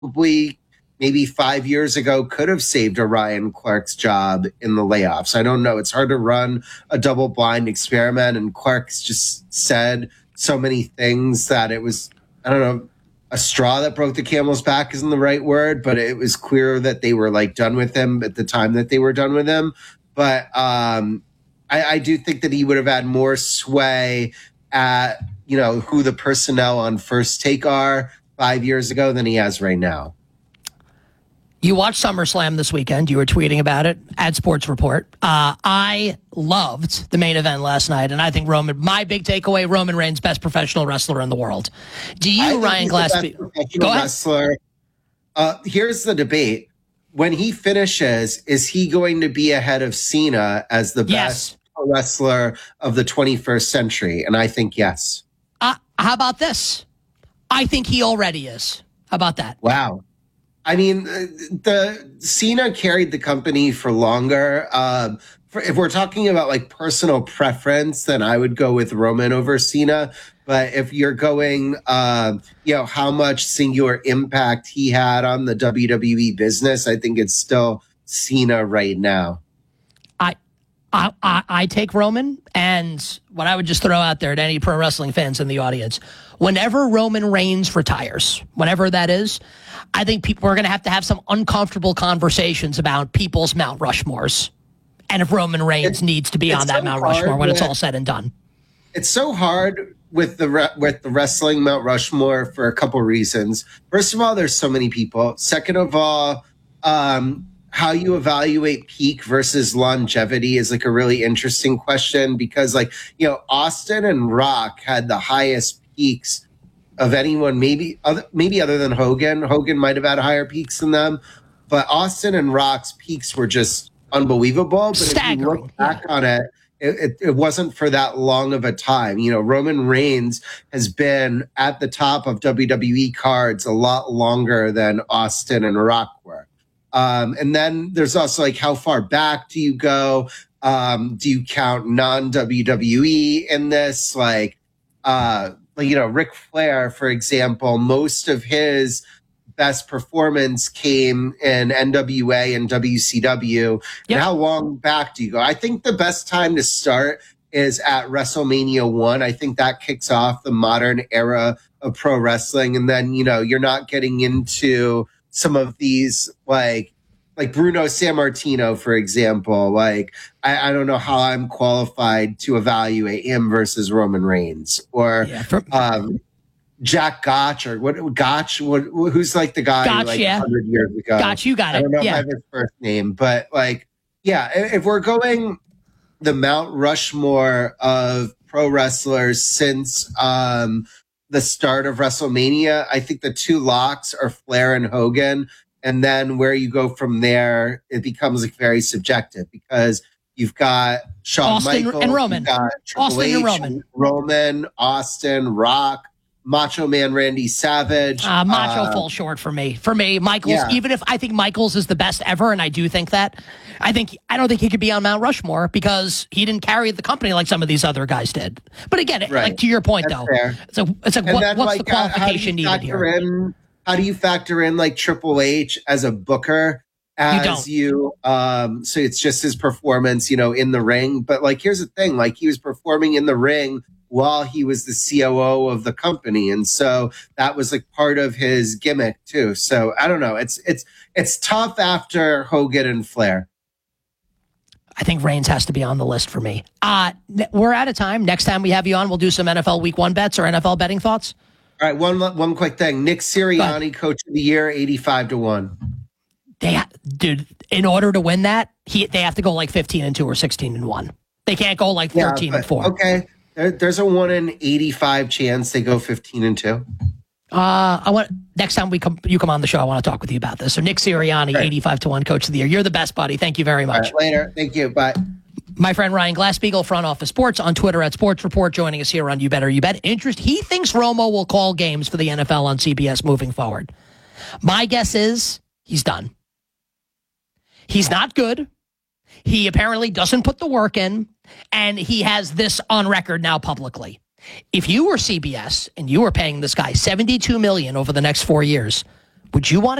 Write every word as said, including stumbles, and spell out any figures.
probably maybe five years ago could have saved Orion Clark's job in the layoffs. I don't know. It's hard to run a double blind experiment. And Clark's just said so many things that it was, I don't know, a straw that broke the camel's back isn't the right word, but it was clear that they were like done with him at the time that they were done with him. But um, I, I do think that he would have had more sway at, you know, who the personnel on First Take are five years ago than he has right now. You watched SummerSlam this weekend. You were tweeting about it at Sports Report. Uh, I loved the main event last night, and I think Roman, my big takeaway, Roman Reigns, best professional wrestler in the world. Do you, Ryan Glassby? Go ahead. Wrestler. Uh, here's the debate. When he finishes, is he going to be ahead of Cena as the yes. best wrestler of the twenty-first century? And I think yes. Uh, how about this? I think he already is. How about that? Wow. I mean, the Cena carried the company for longer. Uh, for, if we're talking about like personal preference, then I would go with Roman over Cena. But if you're going, uh, you know, how much singular impact he had on the W W E business, I think it's still Cena right now. I, I, I, I take Roman, and what I would just throw out there to any pro wrestling fans in the audience, whenever Roman Reigns retires, whenever that is, I think people are going to have to have some uncomfortable conversations about people's Mount Rushmores, and if Roman Reigns it's, it's needs to be on that so Mount Rushmore when it's all said and done. It's so hard with the re- with the wrestling Mount Rushmore for a couple reasons. First of all, there's so many people. Second of all, um, how you evaluate peak versus longevity is like a really interesting question because, like, you know, Austin and Rock had the highest peaks of anyone, maybe other, maybe other than Hogan. Hogan might have had higher peaks than them, but Austin and Rock's peaks were just unbelievable. But Staggering. If you look back yeah. on it, it, it, it wasn't for that long of a time. You know, Roman Reigns has been at the top of W W E cards a lot longer than Austin and Rock were. Um, and then there's also like, how far back do you go? Um, do you count non-W W E in this? Like, uh, you know, Ric Flair, for example, most of his best performance came in N W A and W C W. Yep. And how long back do you go? I think the best time to start is at WrestleMania one. I think that kicks off the modern era of pro wrestling. And then, you know, you're not getting into some of these, like, like Bruno Sammartino, for example. Like, I, I don't know how I'm qualified to evaluate him versus Roman Reigns, or yeah, for- um, Jack Gotch, or what? Gotch, what, who's like the guy Gotch, like yeah. one hundred years ago? Gotch, you got it. I don't know yeah. if I have his first name, but like, yeah, if we're going the Mount Rushmore of pro wrestlers since um, the start of WrestleMania, I think the two locks are Flair and Hogan. And then where you go from there, it becomes like very subjective because you've got Shawn Austin Michaels and Roman, you've got Triple Austin H, and Roman, Roman, Austin, Rock, Macho Man Randy Savage. Uh, Macho uh, falls short for me. For me, Michaels, yeah. even if I think Michaels is the best ever, and I do think that, I think I don't think he could be on Mount Rushmore because he didn't carry the company like some of these other guys did. But again, right. like to your point, That's though, fair. it's like, it's like what, then, what's like, the qualification needed here? In, how do you factor in like Triple H as a booker? As you, you um, so it's just his performance, you know, in the ring. But like, here's the thing: like, he was performing in the ring while he was the C O O of the company, and so that was like part of his gimmick too. So I don't know. It's it's it's tough after Hogan and Flair. I think Reigns has to be on the list for me. Uh, we're out of time. Next time we have you on, we'll do some N F L Week One bets or N F L betting thoughts. All right, one one quick thing. Nick Sirianni, Coach of the Year, eighty-five to one. They, dude, in order to win that, he they have to go like fifteen and two or sixteen and one. They can't go like thirteen yeah, but, and four. Okay, there, there's a one in eighty-five chance they go fifteen and two. Uh, I want next time we come, you come on the show, I want to talk with you about this. So Nick Sirianni, right. eighty-five to one, Coach of the Year. You're the best, buddy. Thank you very much. Right, later. Thank you. Bye. My friend Ryan Glasspiegel, Front Office Sports, on Twitter at Sports Report, joining us here on You Better You Bet. Interest. He thinks Romo will call games for the N F L on C B S moving forward. My guess is he's done. He's not good. He apparently doesn't put the work in, and he has this on record now publicly. If you were C B S and you were paying this guy seventy-two million dollars over the next four years, Would you want